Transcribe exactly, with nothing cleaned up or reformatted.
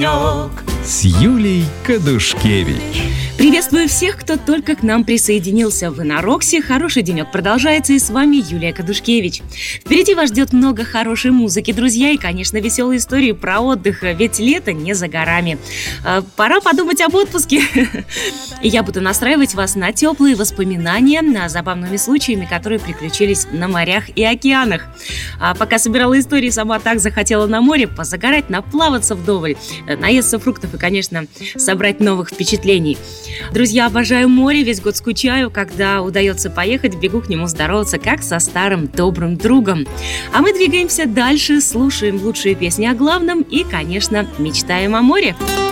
денек с Юлей Кадушкевич. Приветствую всех, кто только к нам присоединился. Вы на Роксе. Хороший денек продолжается, и с вами Юлия Кадушкевич. Впереди вас ждет много хорошей музыки, друзья, и, конечно, веселые истории про отдых, ведь лето не за горами. Пора подумать об отпуске. И я буду настраивать вас на теплые воспоминания, на забавными случаями, которые приключились на морях и океанах. А пока собирала истории, сама так захотела на море позагорать, наплаваться вдоволь, наесться фруктов и, конечно, собрать новых впечатлений. Друзья, обожаю море, весь год скучаю. Когда удается поехать, бегу к нему здороваться, как со старым добрым другом. А мы двигаемся дальше, слушаем лучшие песни о главном и, конечно, мечтаем о море.